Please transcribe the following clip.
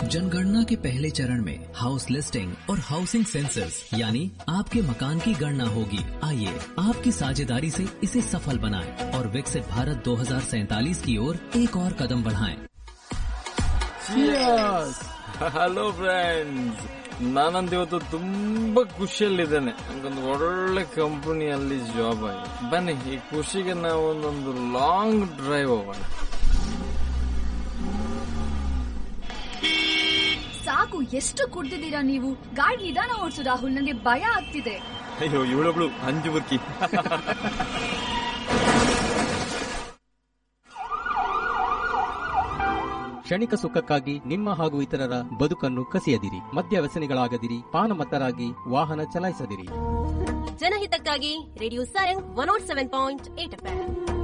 जनगणना के पहले चरण में हाउस लिस्टिंग और हाउसिंग सेंसस यानी आपके मकान की गणना होगी। आइए आपकी साझेदारी से इसे सफल बनाएं और विकसित भारत 2047 की ओर एक और कदम बढ़ाएं। ಹಲೋ ಫ್ರೆಂಡ್ಸ್, ನಾನಂತ ಇವತ್ತು ತುಂಬಾ ಖುಷಿಯಲ್ಲಿದ್ದೇನೆ. ನನಗೊಂದು ಒಳ್ಳೆ ಕಂಪನಿಯಲ್ಲಿ ಜಾಬ್ ಆಗಿದೆ. ಬನ್ನಿ, ಈ ಖುಷಿಗೆ ನಾವು ಒಂದೊಂದು ಲಾಂಗ್ ಡ್ರೈವ್ ಹೋಗೋಣ. ಸಾಕು, ಎಷ್ಟು ಕುಡ್ದಿದ್ದೀರಾ ನೀವು? ಗಾಡಿ ನಿಧಾನ ಓಡಿಸು ರಾಹುಲ್, ನನಗೆ ಭಯ ಆಗ್ತಿದೆ. ಅಯ್ಯೋ, ಇವಳೊಬ್ಳು ಅಂಜು ಬುರ್ಕಿ. ಕ್ಷಣಿಕ ಸುಖಕ್ಕಾಗಿ ನಿಮ್ಮ ಹಾಗೂ ಇತರರ ಬದುಕನ್ನು ಕಸಿಯದಿರಿ. ಮದ್ಯ ವ್ಯಸನಿಗಳಾಗದಿರಿ. ಪಾನಮತ್ತರಾಗಿ ವಾಹನ ಚಲಾಯಿಸದಿರಿ. ಜನಹಿತಕ್ಕಾಗಿ ರೇಡಿಯೋ ಸಾರಂಗ್ 107.8 FM.